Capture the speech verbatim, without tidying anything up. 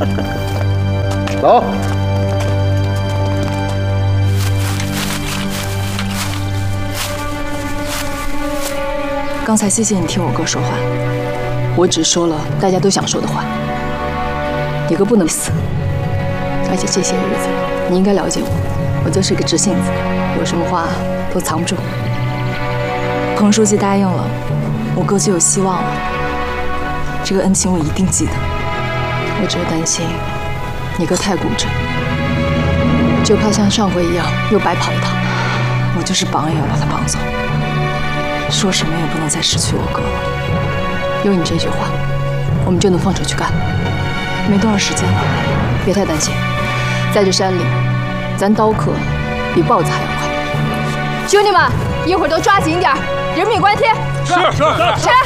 走。 刚才谢谢你听我哥说话，我只说了大家都想说的话。你哥不能死，而且这些日子你应该了解我，我就是个直性子，有什么话都藏不住。彭书记答应了，我哥就有希望了。这个恩情我一定记得。我只是担心你哥太固执，就怕像上回一样又白跑一趟。我就是绑也要把他绑走。说什么也不能再失去我哥了。有你这句话，我们就能放手去干。没多少时间了，别太担心。在这山里，咱刀客比豹子还要快。兄弟们，一会儿都抓紧点，人命关天。 是是是。